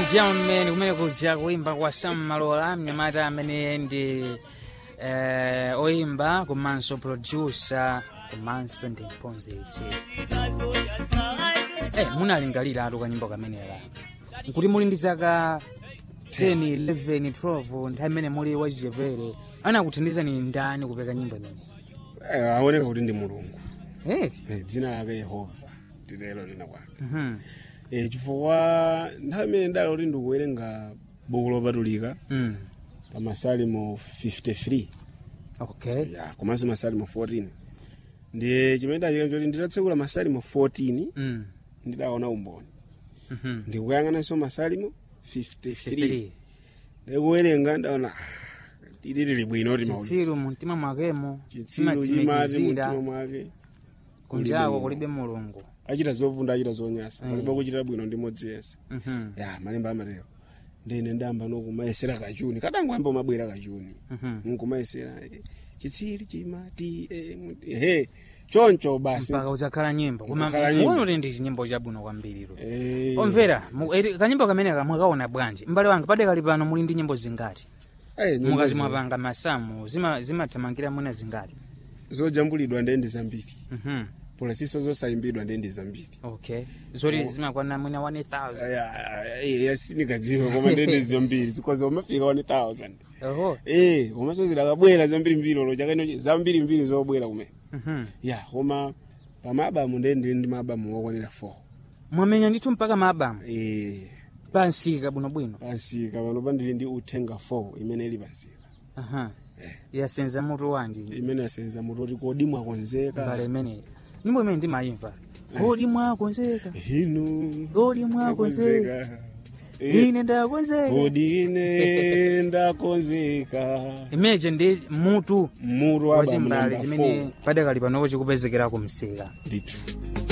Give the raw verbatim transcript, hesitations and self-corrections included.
Down Man kumene kuja kuimba kwa Sam Malola mnyamata amene ndi eh oimba komanso producer komanso ndi mponzitsi. Eh munalingalira atu kanyimbo kamenera. Nkuti muli ndi zaka ten, eleven, twelve nthawi imene muli wachipere anakuthandiza ni ndani kupeka nyimbo imene? Eh aoneka kuti ndi Mulungu. Eh dzina lake Yehova titelo lina kwake. Mhm. Eh chifukwa nthawi imene ndalo kuti ndikuwerenga buku lopatulika Mm. pa Masalimo fifty-three. Okay. Ya komanso Masalimo fourteen. Ndiye chimene ndachita kuti nditatsekula Masalimo fourteen Mm. ndidaona umboni. Mhm. Ndikuyang'ananso Masalimo fifty-three. Ndikuwerenga ndaona titili bwino ti mawu. Chitsiru mumtima mwakemo Chitsiru chimati mumtima mwake. kunjako kulibe Mulungu. Achita zovunda achita zonyasa. Palibe kuchita bwino ndi modzi yese. Mhm. Ya malemba amatero. Ndene ndamba nokumayesera kachuni. Kadangwamba mabwera kachuni. Mhm. Nkumayesera chitsiru chimati eh choncho basi. Mpaka uzakhala nyimbo. Koma Uzakhala nyimbo. muone ndi nyimbo chabwino kwambiri ro. Eh. Omvera, mu- eri- kanyimbo kamene kamwekaona bwanji. Mbale wanga pade kali pano muli ndi nyimbo zingati? Eh nyimbo Mukati zo- mwapanga masamu zima zimathamangira mwina zingati? zojambulidwa ndi zambiri. Mhm. Polasiso zosaimbidwa ndi zambiri. Okay. Zori zimakwana mwina one thousand. Eh yasinigadziwa koma ndi zambiri. Zikozo umafika one thousand. Oho. Eh komanso zidakabwera zambiri mbiri lo chakeno zambiri mbiri zobwera kumene. Mhm. Ya koma pamabamu ndi ndi mabamu okwanira four. Mwamenya ndithu mpaka mabamu. Eh Pansika bwino bwino. pansika pano pandili ndi uthenga four imene ili pansika. Aha. Yasenza mutu wanji. Imene yasenza mutu kuti kodi mwakonzeka. Mbale imene. Nyimbo imene ndimayimva. Kodi mwakonzeka. Hinu. Kodi mwakonzeka. Ine ndakonzeka. Kodi ine ndakonzeka. Imagine ndi mutu Mutu wa wachimbali chimene padakali panopo chikupezekera kumsika. Ndithu.